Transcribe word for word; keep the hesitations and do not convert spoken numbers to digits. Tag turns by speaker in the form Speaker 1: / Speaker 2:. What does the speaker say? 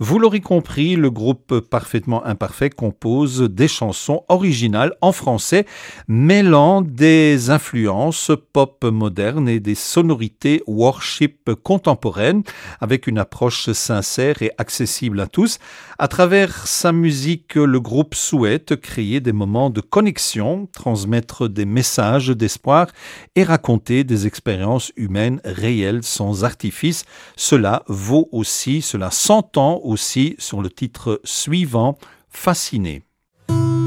Speaker 1: Vous l'aurez compris, le groupe Parfaitement Imparfait compose des chansons originales en français, mêlant des influences pop modernes et des sonorités worship contemporaines, avec une approche sincère et accessible à tous. À travers sa musique, le groupe souhaite créer des moments de connexion, transmettre des messages d'espoir et raconter des expériences humaines réelles sans artifice. Cela vaut aussi, cela s'entend aussi sur le titre suivant, Fasciné.